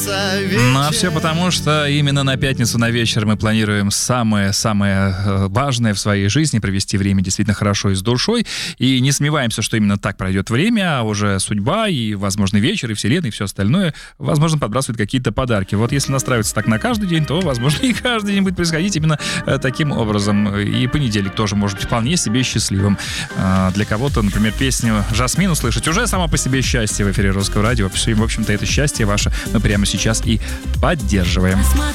пятница вечер. Ну, а все потому, что именно на пятницу на вечер мы планируем самое-самое важное в своей жизни, провести время действительно хорошо и с душой. И не сомневаемся, что именно так пройдет время, а уже судьба и, возможно, вечер, и вселенная, и все остальное, возможно, подбрасывают какие-то подарки. Вот если настраиваться так на каждый день, то, возможно, и каждый день будет происходить именно таким образом. И понедельник тоже может быть вполне себе счастливым. Для кого-то, например, песню «Жасмин» услышать уже само по себе счастье в эфире Русского радио. В общем-то, это счастье ваше мы прямо сейчас и поддерживаем.